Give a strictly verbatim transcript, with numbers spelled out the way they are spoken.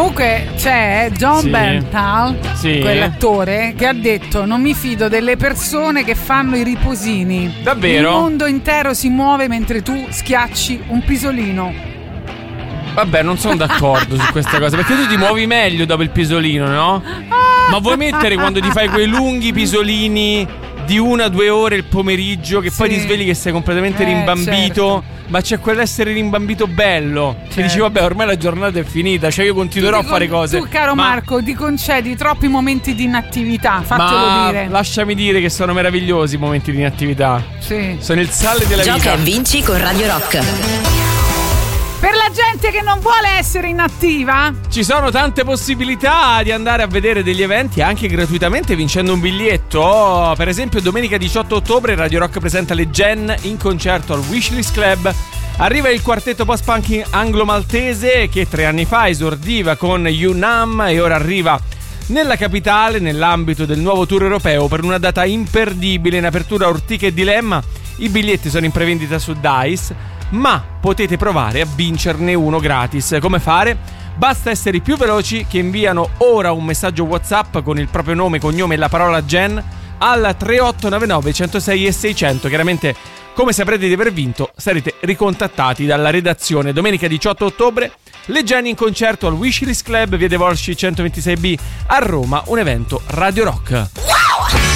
Comunque c'è John Sì. Bernthal, Sì. quell'attore, che ha detto: non mi fido delle persone che fanno i riposini. Davvero? Il mondo intero si muove mentre tu schiacci un pisolino. Vabbè, non sono d'accordo su questa cosa, perché tu ti muovi meglio dopo il pisolino, no? Ma vuoi mettere quando ti fai quei lunghi pisolini di una o due ore il pomeriggio, che Sì. poi ti svegli che sei completamente Eh, rimbambito, certo. ma c'è quell'essere rimbambito bello, che Certo. dici vabbè, ormai la giornata è finita, cioè io continuerò Tu ti a fare con- cose. Tu, caro ma, Marco, ti concedi troppi momenti di inattività, fatelo ma dire. lasciami dire che sono meravigliosi i momenti di inattività. Sì. Sono il sale della Gioca vita. e vinci con Radio Rock. Per la gente che non vuole essere inattiva, Ci sono tante possibilità di andare a vedere degli eventi anche gratuitamente vincendo un biglietto. Per esempio domenica diciotto ottobre Radio Rock presenta le Gen in concerto al Wishlist Club. Arriva il quartetto post-punk anglo-maltese che tre anni fa esordiva con You Numb e ora arriva nella capitale nell'ambito del nuovo tour europeo per una data imperdibile in apertura Ortica e Dilemma. I biglietti sono in prevendita su Dice, ma potete provare a vincerne uno gratis. Come fare? Basta essere i più veloci che inviano ora un messaggio WhatsApp con il proprio nome, cognome e la parola Gen al tre otto nove nove uno zero sei e seicento. Chiaramente, come saprete di aver vinto, sarete ricontattati dalla redazione. Domenica diciotto ottobre, le Gen in concerto al Wishlist Club, via De Volsci centoventisei B a Roma, un evento Radio Rock.